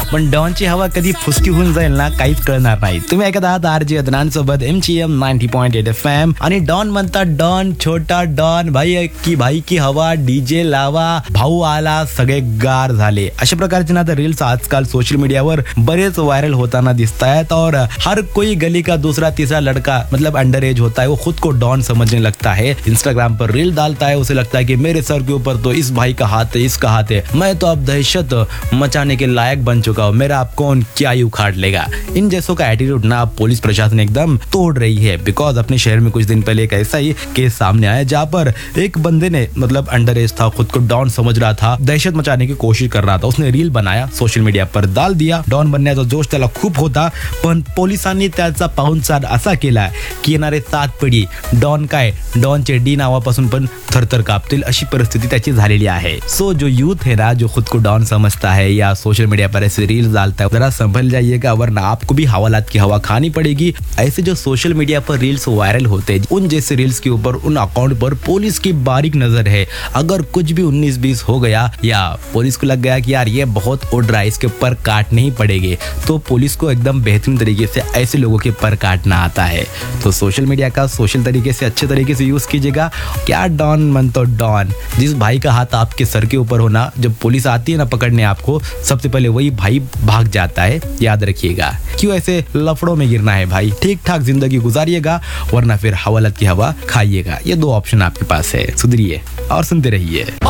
पण डॉनची हवा कधी फुसकी होऊन जाईल ना काहीच कळणार नाही. तुम्ही ऐकत आहात आरजे अदनान सोबत MGM 90.8 FM. आणि डॉन म्हणतात डॉन, छोटा डॉन, भाई की हवा, डीजे लावा, भाऊ आला, सगळे गार झाले. अशा प्रकारचे ना रील्स आजकाल सोशल मीडियावर बरेच वायरल होताना दिसत आहेत. और हर कोई गली का दूसरा तीसरा लड़का मतलब अंडर एज होता है वो खुद को डॉन समझने लगता है. इंस्टाग्राम पर रील डालता है, उसे लगता है कि मेरे सर के ऊपर तो इस भाई का हाथ है, इसका हाथ है, मैं तो अब दहशत मचाने के लायक बन चुका हूँ, मेरा अब कौन क्या ही उखाड़ लेगा. इन जैसों का एटीट्यूड ना पुलिस प्रशासन एकदम तोड़ रही है. बिकॉज अपने शहर में कुछ दिन पहले एक ऐसा ही केस सामने आया जहाँ पर एक बंदे ने मतलब अंडर एज था, खुद को डॉन समझ रहा था, दहशत मचाने की कोशिश कर रहा था. उसने रील बनाया, सोशल मीडिया पर डाल दिया. डॉन बनण्याचा जोश त्याला खूप होता, पण पोलिसांनी त्याचा पाहुणचार असा केला की येणारे 7 पिढी डॉन काय डॉनचे डी नावापासून पण थरथर कापतील अशी परिस्थिती त्याची झालेली आहे. सो जो यूथ है ना जो खुद को डॉन समझता है या सोशल मीडिया पर ऐसे रील्स डालता है, जरा संभल जाइएगा वरना आपको भी हवालात की हवा खानी पड़ेगी. ऐसे जो सोशल मीडिया पर रील्स वायरल होते हैं, उन जैसे रील्स के ऊपर उन अकाउंट पर पुलिस की बारीक नजर है. अगर कुछ भी 19-20 हो गया या पुलिस को लग गया कि यार ये बहुत उड़ रहा है, इसके पर काटने ही पड़ेंगे, तो पुलिस को एकदम बेहतरीन तरीके से ऐसे लोगों के पर काटना आता है. तो सोशल मीडिया का सोशल तरीके से अच्छे तरीके से यूज कीजिएगा. क्या डॉन मन तो डॉन, जिस भाई का हाथ आपके सर के ऊपर होना, जब पुलिस आती है ना पकड़ने आपको, सबसे पहले वही भाई भाग जाता है. याद रखिएगा. क्यों ऐसे लफड़ों में गिरना है भाई, ठीक ठाक जिंदगी गुजारिएगा वरना फिर हवालत की हवा खाइएगा. ये 2 ऑप्शन आपके पास है. सुधरिए और सुनते रहिए.